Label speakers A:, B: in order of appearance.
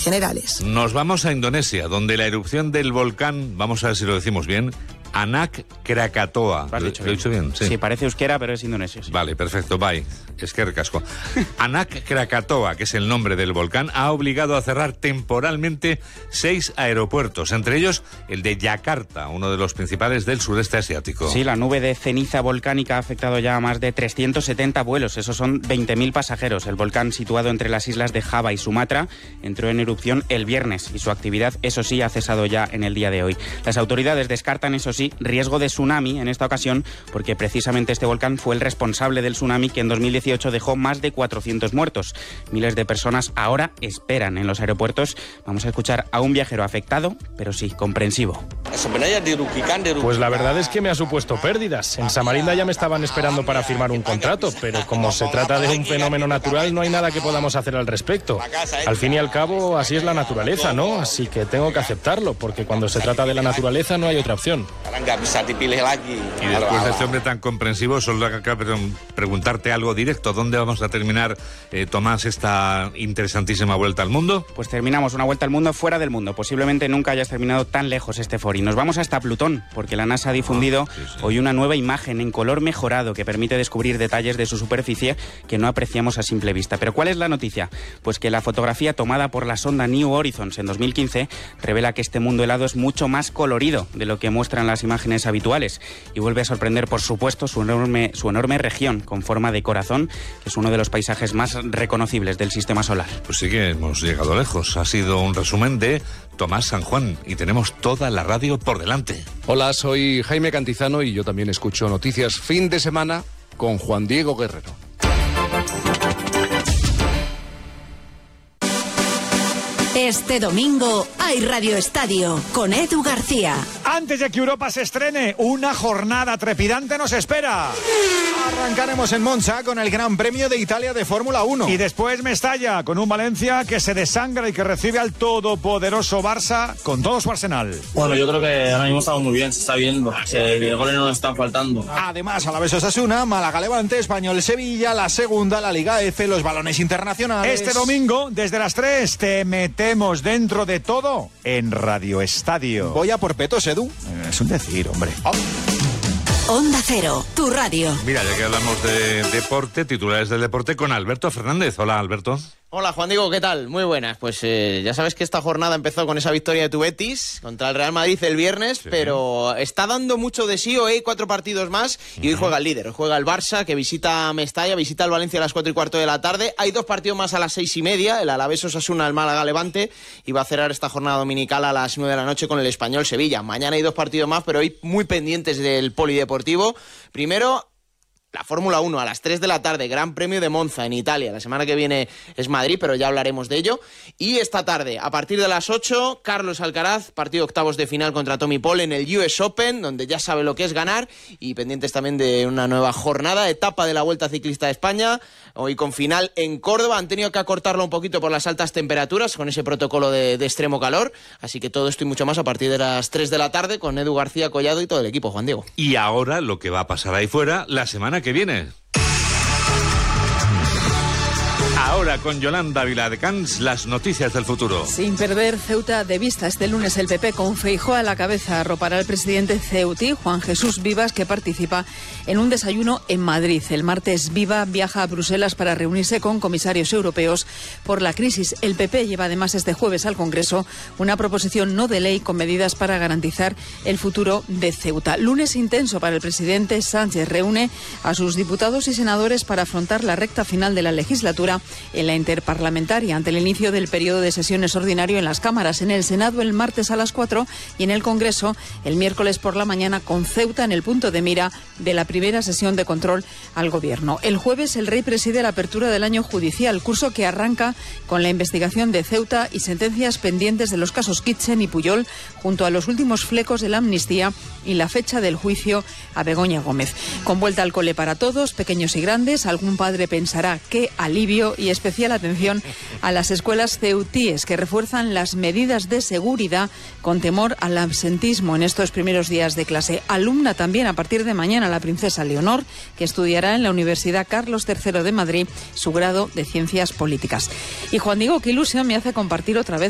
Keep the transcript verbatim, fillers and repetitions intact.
A: generales.
B: Nos vamos a Indonesia, donde la erupción del volcán, vamos a ver si lo decimos bien, Anak Krakatoa.
C: ¿Lo has dicho
B: ¿Lo he dicho bien?
C: Sí. sí, parece euskera, pero es indonesio. Sí.
B: Vale, perfecto, bye. Es que recasco. Anak Krakatoa, que es el nombre del volcán, ha obligado a cerrar temporalmente seis aeropuertos, entre ellos el de Yakarta, uno de los principales del sureste asiático.
C: Sí, la nube de ceniza volcánica ha afectado ya a más de trescientos setenta vuelos, esos son veinte mil pasajeros. El volcán, situado entre las islas de Java y Sumatra, entró en erupción el viernes y su actividad, eso sí, ha cesado ya en el día de hoy. Las autoridades descartan, eso sí, riesgo de tsunami en esta ocasión, porque precisamente este volcán fue el responsable del tsunami que en dos mil dieciocho dejó más de cuatrocientos muertos. Miles de personas ahora esperan en los aeropuertos. Vamos a escuchar a un viajero afectado, pero sí, comprensivo.
D: Pues la verdad es que me ha supuesto pérdidas. En Samarinda ya me estaban esperando para firmar un contrato, pero como se trata de un fenómeno natural, no hay nada que podamos hacer al respecto. Al fin y al cabo, así es la naturaleza, ¿no? Así que tengo que aceptarlo, porque cuando se trata de la naturaleza no hay otra opción.
B: Y después de este hombre tan comprensivo, solo acá preguntarte algo directo. ¿Dónde vamos a terminar, eh, Tomás, esta interesantísima vuelta al mundo?
C: Pues terminamos una vuelta al mundo fuera del mundo. Posiblemente nunca hayas terminado tan lejos este foro. Y nos vamos hasta Plutón, porque la NASA ha difundido ah, sí, sí. hoy una nueva imagen en color mejorado que permite descubrir detalles de su superficie que no apreciamos a simple vista. ¿Pero cuál es la noticia? Pues que la fotografía tomada por la sonda New Horizons en dos mil quince revela que este mundo helado es mucho más colorido de lo que muestran las imágenes habituales y vuelve a sorprender, por supuesto, su enorme, su enorme región con forma de corazón, que es uno de los paisajes más reconocibles del sistema solar.
B: Pues sí que hemos llegado lejos. Ha sido un resumen de Tomás San Juan y tenemos toda la radio por delante.
E: Hola, soy Jaime Cantizano y yo también escucho Noticias Fin de Semana con Juan Diego Guerrero.
F: Este domingo hay Radio Estadio con Edu García.
G: Antes de que Europa se estrene, una jornada trepidante nos espera. Arrancaremos en Monza con el Gran Premio de Italia de Fórmula uno. Y después Mestalla, con un Valencia que se desangra y que recibe al todopoderoso Barça con todo su arsenal.
H: Bueno, yo creo que ahora mismo estamos muy bien, se está viendo. Que goles no nos están faltando.
G: Además, Alavés Osasuna, Málaga Levante, Español Sevilla, la segunda, la Liga F, los balones internacionales. Este domingo, desde las tres, te metemos dentro de todo en Radio Estadio. Voy a por petos, Edu. Es un decir, hombre. Oh.
F: Onda Cero, tu radio.
B: Mira, ya que hablamos de deporte, titulares del deporte con Alberto Fernández. Hola, Alberto.
I: Hola, Juan Diego, ¿qué tal? Muy buenas. Pues eh, ya sabes que esta jornada empezó con esa victoria de tu Betis contra el Real Madrid el viernes, sí. Pero está dando mucho de sí. Hoy hay cuatro partidos más y hoy juega el líder. Hoy juega el Barça, que visita Mestalla, visita el Valencia a las cuatro y cuarto de la tarde. Hay dos partidos más a las seis y media, el Alavés Osasuna, el Málaga Levante, y va a cerrar esta jornada dominical a las nueve de la noche con el Español Sevilla. Mañana hay dos partidos más, pero hoy muy pendientes del polideportivo. Primero, la Fórmula uno a las tres de la tarde, Gran Premio de Monza en Italia. La semana que viene es Madrid, pero ya hablaremos de ello. Y esta tarde, a partir de las ocho, Carlos Alcaraz, partido octavos de final contra Tommy Paul en el U S Open, donde ya sabe lo que es ganar. Y pendientes también de una nueva jornada, etapa de la Vuelta Ciclista de España, hoy con final en Córdoba. Han tenido que acortarlo un poquito por las altas temperaturas, con ese protocolo de, de extremo calor. Así que todo esto y mucho más a partir de las tres de la tarde, con Edu García Collado y todo el equipo, Juan Diego.
B: Y ahora lo que va a pasar ahí fuera la semana que viene. Ahora con Yolanda Viladecans, las noticias del futuro.
J: Sin perder Ceuta de vista, este lunes el P P con Feijóo a la cabeza arropará al presidente ceutí, Juan Jesús Vivas, que participa en un desayuno en Madrid. El martes Viva viaja a Bruselas para reunirse con comisarios europeos por la crisis. El P P lleva además este jueves al Congreso una proposición no de ley con medidas para garantizar el futuro de Ceuta. Lunes intenso para el presidente Sánchez. Reúne a sus diputados y senadores para afrontar la recta final de la legislatura en la interparlamentaria ante el inicio del periodo de sesiones ordinario en las cámaras. En el Senado el martes a las cuatro y en el Congreso el miércoles por la mañana, con Ceuta en el punto de mira de la primera sesión de control al Gobierno. El jueves el Rey preside la apertura del año judicial, curso que arranca con la investigación de Ceuta y sentencias pendientes de los casos Kitchen y Puyol, junto a los últimos flecos de la amnistía y la fecha del juicio a Begoña Gómez. Con vuelta al cole para todos, pequeños y grandes, algún padre pensará qué alivio, y especial atención a las escuelas ceutíes, que refuerzan las medidas de seguridad con temor al absentismo en estos primeros días de clase. Alumna también a partir de mañana la princesa Leonor, que estudiará en la Universidad Carlos tercero de Madrid su grado de Ciencias Políticas. Y Juan Diego, qué ilusión me hace compartir otra vez